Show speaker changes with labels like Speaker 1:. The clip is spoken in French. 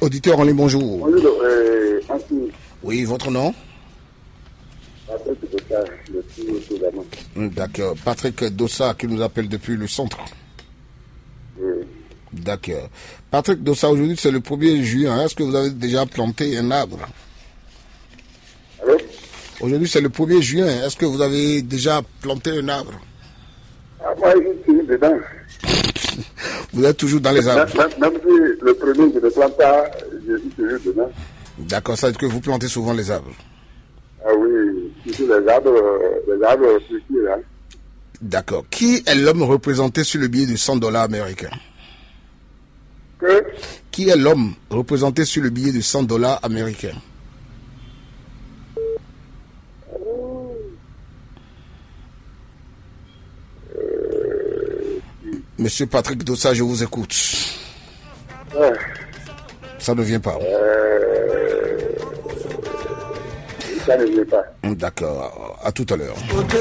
Speaker 1: auditeur en ligne, bonjour.
Speaker 2: Bonjour,
Speaker 1: Oui, votre nom?
Speaker 2: Patrick Dossa, depuis Ghana.
Speaker 1: D'accord. Patrick Dossa qui nous appelle depuis le centre.
Speaker 2: Oui.
Speaker 1: D'accord. Patrick Dossa, aujourd'hui c'est le 1er juin. Est-ce que vous avez déjà planté un arbre?
Speaker 2: Allô?
Speaker 1: Aujourd'hui c'est le 1er juin. Est-ce que vous avez déjà planté un arbre?
Speaker 2: Ah, moi, je suis dedans.
Speaker 1: Vous êtes toujours dans les arbres?
Speaker 2: Même si le premier, je ne plante pas, je suis toujours dedans.
Speaker 1: D'accord, ça veut dire que vous plantez souvent les arbres.
Speaker 2: Ah oui, surtout les arbres fruitiers, là.
Speaker 1: D'accord. Qui est l'homme représenté sur le billet de $100 américain?
Speaker 2: Que?
Speaker 1: Qui est l'homme représenté sur le billet de $100 américain? Monsieur Patrick Dossa, je vous écoute. Ça ne vient pas.
Speaker 2: Ça ne vient pas.
Speaker 1: D'accord. À tout à l'heure.